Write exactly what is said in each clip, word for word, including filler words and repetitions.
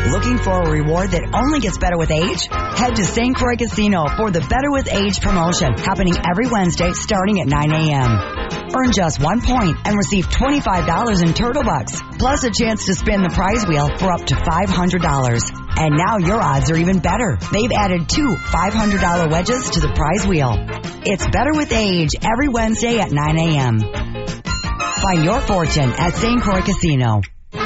Looking for a reward that only gets better with age? Head to Saint Croix Casino for the Better with Age promotion, happening every Wednesday starting at nine a.m. Earn just one point and receive twenty-five dollars in Turtle Bucks, plus a chance to spin the prize wheel for up to five hundred dollars. And now your odds are even better. They've added two five hundred dollars wedges to the prize wheel. It's Better with Age every Wednesday at nine a.m. Find your fortune at Saint Croix Casino.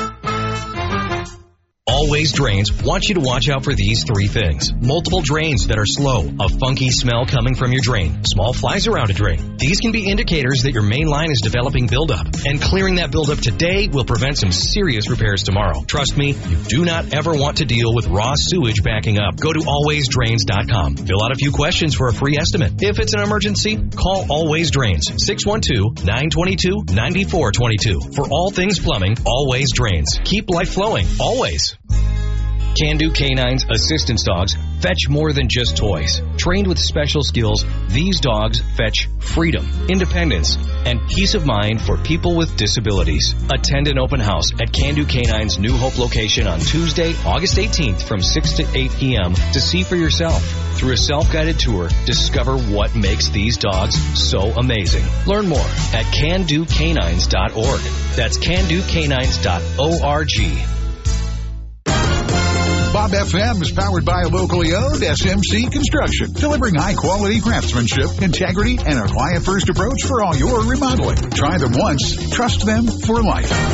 Always Drains wants you to watch out for these three things. Multiple drains that are slow, a funky smell coming from your drain, small flies around a drain. These can be indicators that your main line is developing buildup, and clearing that buildup today will prevent some serious repairs tomorrow. Trust me, you do not ever want to deal with raw sewage backing up. Go to always drains dot com. Fill out a few questions for a free estimate. If it's an emergency, call Always Drains, six one two, nine two two, nine four two two. For all things plumbing, Always Drains. Keep life flowing, always. Can-Do Canines Assistance Dogs fetch more than just toys. Trained with special skills, these dogs fetch freedom, independence, and peace of mind for people with disabilities. Attend an open house at Can-Do Canine's New Hope location on Tuesday, August eighteenth from six to eight p.m. to see for yourself. Through a self-guided tour, discover what makes these dogs so amazing. Learn more at can do canines dot org. That's can do canines dot org. Bob F M is powered by a locally owned S M C Construction, delivering high-quality craftsmanship, integrity, and a client-first approach for all your remodeling. Try them once, trust them for life.